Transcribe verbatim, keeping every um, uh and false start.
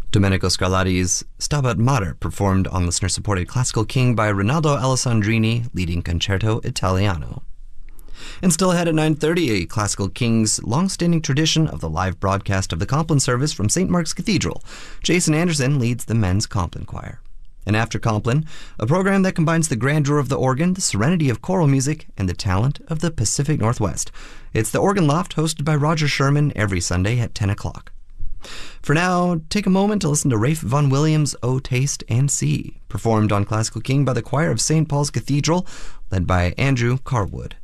Domenico Scarlatti's Stabat Mater, performed on listener-supported Classical King by Rinaldo Alessandrini, leading Concerto Italiano. And still ahead at nine thirty, a Classical King's long-standing tradition of the live broadcast of the Compline service from Saint Mark's Cathedral. Jason Anderson leads the men's Compline choir. And after Compline, a program that combines the grandeur of the organ, the serenity of choral music, and the talent of the Pacific Northwest. It's the Organ Loft, hosted by Roger Sherman, every Sunday at ten o'clock. For now, take a moment to listen to Ralph Vaughan Williams' O Taste and See, performed on Classical King by the choir of Saint Paul's Cathedral, led by Andrew Carwood.